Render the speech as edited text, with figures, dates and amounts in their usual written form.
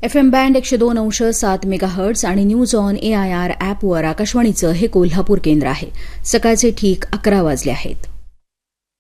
FM band 102.7 megahertz आणि news on AIR ॲपवर आकाशवाणीचं हे कोल्हापूर केंद्र आहे. सकाळचे ठीक 11 वाजले आहेत.